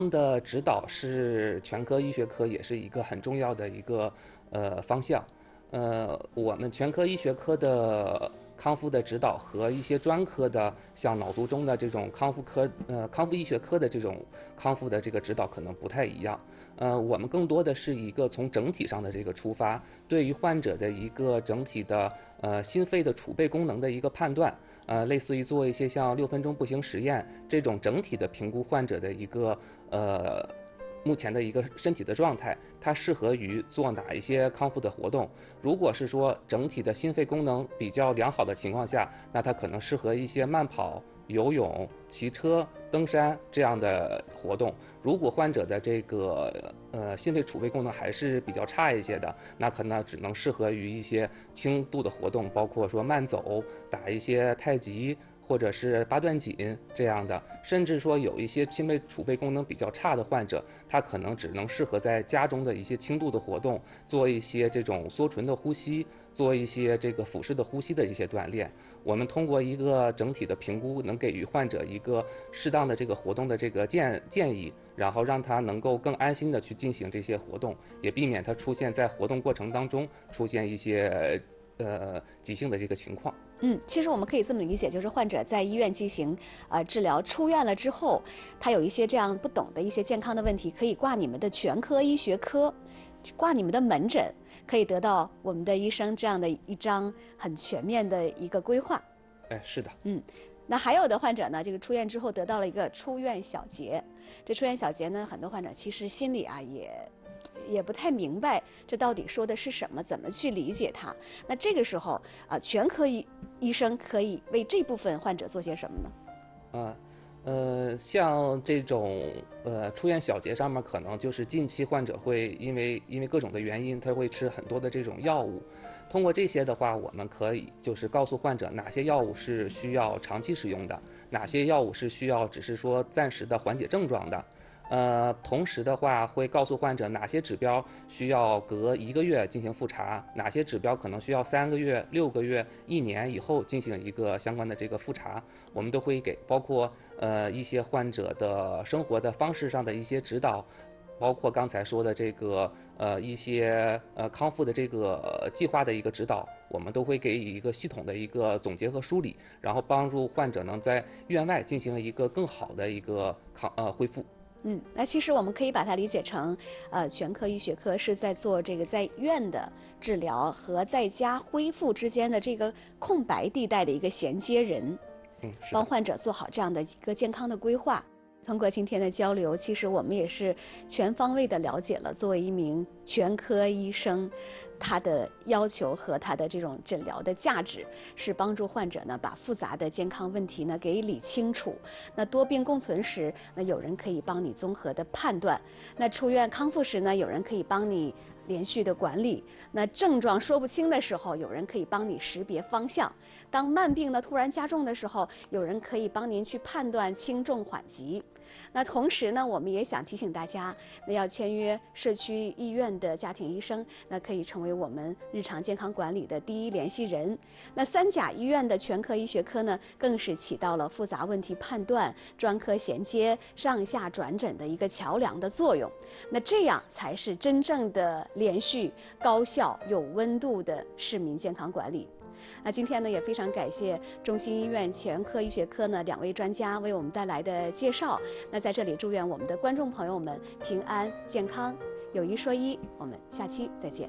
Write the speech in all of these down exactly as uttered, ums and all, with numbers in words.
的指导是全科医学科也是一个很重要的一个呃方向。呃，我们全科医学科的康复的指导和一些专科的像脑卒中的这种康复科呃康复医学科的这种康复的这个指导可能不太一样。呃，我们更多的是一个从整体上的这个出发，对于患者的一个整体的呃心肺的储备功能的一个判断，呃，类似于做一些像六分钟步行实验这种整体的评估患者的一个呃。目前的一个身体的状态，它适合于做哪一些康复的活动？如果是说整体的心肺功能比较良好的情况下，那它可能适合一些慢跑、游泳、骑车、登山这样的活动。如果患者的这个呃心肺储备功能还是比较差一些的，那可能只能适合于一些轻度的活动，包括说慢走、打一些太极。或者是八段锦这样的，甚至说有一些心肺储备功能比较差的患者，他可能只能适合在家中的一些轻度的活动，做一些这种缩唇的呼吸，做一些这个腹式的呼吸的一些锻炼。我们通过一个整体的评估，能给予患者一个适当的这个活动的这个建建议，然后让他能够更安心的去进行这些活动，也避免他出现在活动过程当中出现一些呃急性的这个情况。 嗯，其实我们可以这么理解，就是患者在医院进行呃治疗，出院了之后，他有一些这样不懂的一些健康的问题，可以挂你们的全科医学科，挂你们的门诊，可以得到我们的医生这样的一张很全面的一个规划。 哎，是的， 嗯。那还有的患者呢，这个出院之后得到了一个出院小结。这出院小结呢，很多患者其实心里啊也。也不太明白这到底说的是什么，怎么去理解它？那这个时候啊、呃，全科医医生可以为这部分患者做些什么呢？ 啊，呃，像这种呃出院小结上面，可能就是近期患者会因为因为各种的原因，他会吃很多的这种药物。通过这些的话，我们可以就是告诉患者哪些药物是需要长期使用的，哪些药物是需要只是说暂时的缓解症状的。呃，同时的话会告诉患者哪些指标需要隔一个月进行复查，哪些指标可能需要三个月、六个月、一年以后进行一个相关的这个复查，我们都会给，包括呃一些患者的生活的方式上的一些指导，包括刚才说的这个呃一些呃康复的这个计划的一个指导，我们都会给予一个系统的一个总结和梳理，然后帮助患者能在院外进行一个更好的一个康呃恢复。 嗯，那其实我们可以把它理解成，呃，全科医学科是在做这个在院的治疗和在家恢复之间的这个空白地带的一个衔接人， 嗯， 帮患者做好这样的一个健康的规划。通过今天的交流，其实我们也是全方位的了解了作为一名全科医生，他的要求和他的这种诊疗的价值，是帮助患者呢把复杂的健康问题呢给理清楚。那多病共存时，那有人可以帮你综合的判断；那出院康复时呢，有人可以帮你连续的管理。那症状说不清的时候，有人可以帮你识别方向；当慢病呢突然加重的时候，有人可以帮您去判断轻重缓急。那同时呢，我们也想提醒大家，那要签约社区医院的家庭医生，那可以成为我们日常健康管理的第一联系人。那三甲医院的全科医学科呢，更是起到了复杂问题判断、专科衔接、上下转诊的一个桥梁的作用。那这样才是真正的连续、高效、有温度的市民健康管理。那今天呢，也非常感谢中心医院全科医学科呢两位专家为我们带来的介绍。那在这里祝愿我们的观众朋友们平安健康。有一说一，我们下期再见。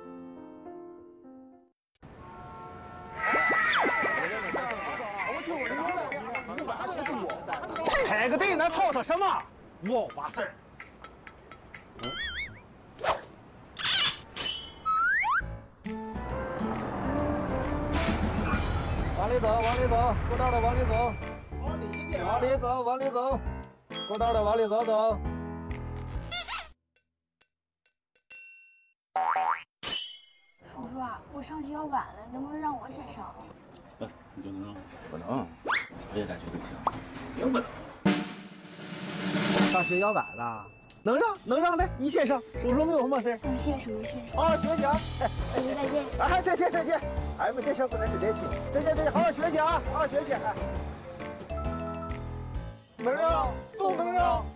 排个队能吵吵什么？我把事儿。嗯。往里走，往里走，过道的往里走，往里一点，往里走，往里走，过道的往里走走。 叔叔啊，我上学要晚了，能不能让我先上？ 哎，你就能让？不能，我也该去回家，肯定不能。 上学要晚了，能让能让来，你先上，叔叔没有什么事。 嗯，谢谢叔叔，谢谢。 好好学习啊！哎， 叔叔再见。 哎，再见再见。哎，我们这小姑娘真年轻。再见再见，好好学习啊，好好学习。哎，能让都能让。